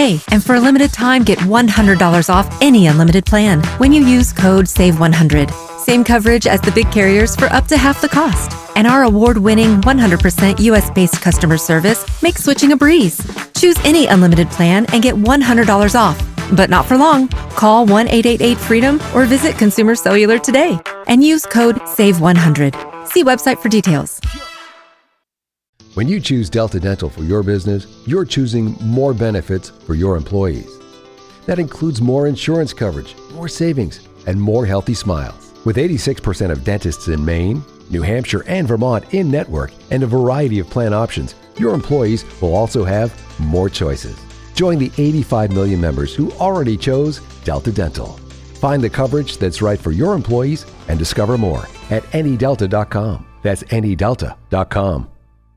today. And for a limited time, get $100 off any unlimited plan when you use code SAVE100. Same coverage as the big carriers for up to half the cost. And our award-winning 100% U.S.-based customer service makes switching a breeze. Choose any unlimited plan and get $100 off. But not for long. Call 1-888-FREEDOM or visit Consumer Cellular today and use code SAVE100. See website for details. When you choose Delta Dental for your business, you're choosing more benefits for your employees. That includes more insurance coverage, more savings, and more healthy smiles. With 86% of dentists in Maine, New Hampshire, and Vermont in network and a variety of plan options, your employees will also have more choices. Join the 85 million members who already chose Delta Dental. Find the coverage that's right for your employees and discover more at anydelta.com. That's anydelta.com.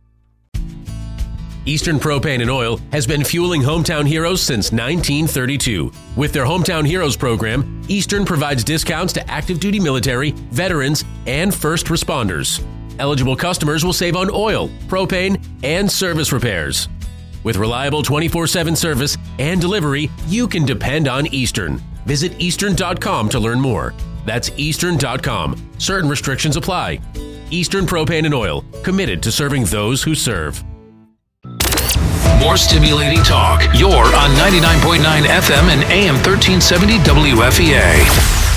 Eastern Propane and Oil has been fueling hometown heroes since 1932. With their Hometown Heroes program, Eastern provides discounts to active duty military, veterans, and first responders. Eligible customers will save on oil, propane, and service repairs. With reliable 24/7 service and delivery, you can depend on Eastern. Visit eastern.com to learn more. That's eastern.com. Certain restrictions apply. Eastern Propane and Oil, committed to serving those who serve. More stimulating talk. You're on 99.9 FM and AM 1370 WFEA.